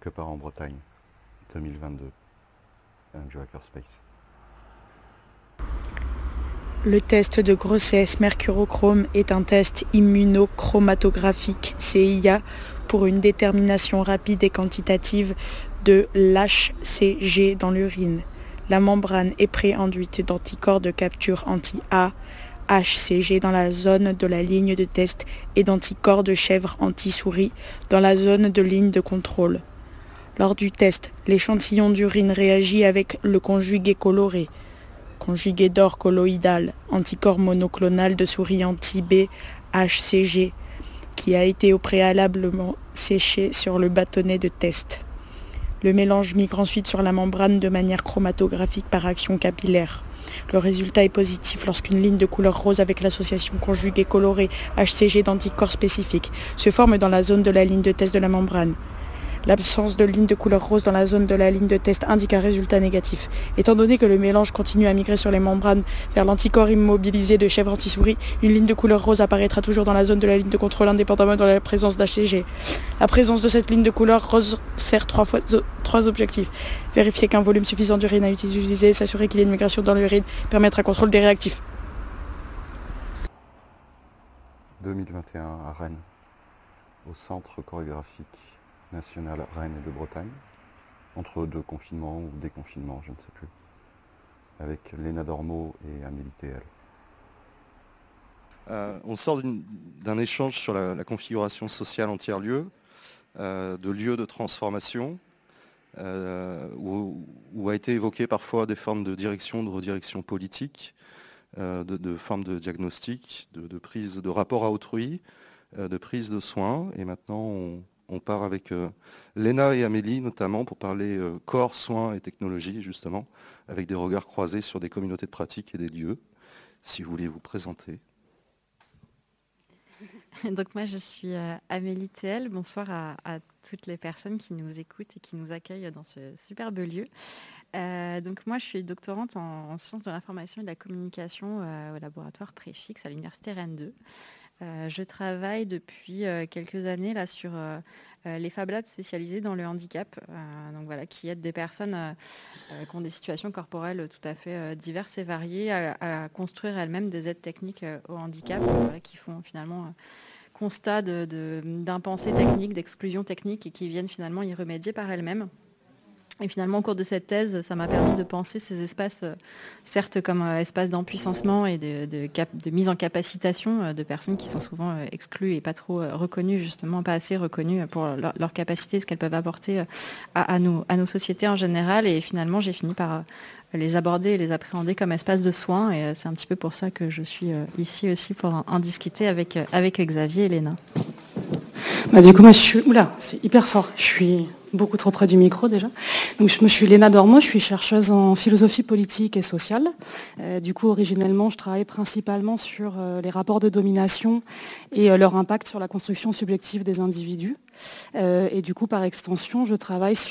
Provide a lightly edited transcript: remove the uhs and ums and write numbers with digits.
quelque part en Bretagne, 2022, Andrew Hackerspace. Le test de grossesse mercurochrome est un test immunochromatographique CIA pour une détermination rapide et quantitative de l'HCG dans l'urine. La membrane est pré-enduite d'anticorps de capture anti-A, HCG dans la zone de la ligne de test et d'anticorps de chèvre anti-souris dans la zone de ligne de contrôle. Lors du test, l'échantillon d'urine réagit avec le conjugué coloré, conjugué d'or colloïdal, anticorps monoclonal de souris anti-B, HCG, qui a été au préalablement séché sur le bâtonnet de test. Le mélange migre ensuite sur la membrane de manière chromatographique par action capillaire. Le résultat est positif lorsqu'une ligne de couleur rose avec l'association conjuguée colorée HCG d'anticorps spécifiques se forme dans la zone de la ligne de test de la membrane. L'absence de ligne de couleur rose dans la zone de la ligne de test indique un résultat négatif. Étant donné que le mélange continue à migrer sur les membranes vers l'anticorps immobilisé de chèvre anti-souris, une ligne de couleur rose apparaîtra toujours dans la zone de la ligne de contrôle indépendamment de la présence d'HCG. La présence de cette ligne de couleur rose sert trois objectifs. Vérifier qu'un volume suffisant d'urine a été utilisé, s'assurer qu'il y ait une migration dans l'urine, permettre un contrôle des réactifs. 2021 à Rennes, au Centre chorégraphique national Rennes et de Bretagne, entre deux confinements ou déconfinements, je ne sais plus, avec Léna Dormeau et Amélie TL. On sort d'un échange sur la configuration sociale en tiers-lieu, de lieux de transformation, où a été évoqué parfois des formes de direction, de redirection politique, de formes de diagnostic, de prise de rapport à autrui, de prise de soins. Et maintenant, on part avec Léna et Amélie notamment pour parler corps, soins et technologie, justement, avec des regards croisés sur des communautés de pratique et des lieux. Si vous voulez vous présenter. Donc moi je suis Amélie TL, bonsoir à toutes les personnes qui nous écoutent et qui nous accueillent dans ce superbe lieu. Donc moi je suis doctorante en sciences de l'information et de la communication au laboratoire Préfixe à l'université Rennes 2. Je travaille depuis quelques années là sur les Fab Labs spécialisés dans le handicap, donc voilà, qui aident des personnes qui ont des situations corporelles tout à fait diverses et variées à construire elles-mêmes des aides techniques au handicap, voilà, qui font finalement constat d'impensé technique, d'exclusion technique et qui viennent finalement y remédier par elles-mêmes. Et finalement, au cours de cette thèse, ça m'a permis de penser ces espaces, certes comme espaces d'empuissancement et de mise en capacitation de personnes qui sont souvent exclues et pas trop reconnues, justement pas assez reconnues pour leur capacité, ce qu'elles peuvent apporter à nos sociétés en général. Et finalement, j'ai fini par les aborder et les appréhender comme espaces de soins. Et c'est un petit peu pour ça que je suis ici aussi pour en discuter avec Xavier et Léna. Du coup, moi, c'est hyper fort. Je suis beaucoup trop près du micro déjà. Donc, je suis Léna Dormeau, je suis chercheuse en philosophie politique et sociale. Du coup, originellement, je travaille principalement sur les rapports de domination et leur impact sur la construction subjective des individus. Et du coup, par extension, je travaille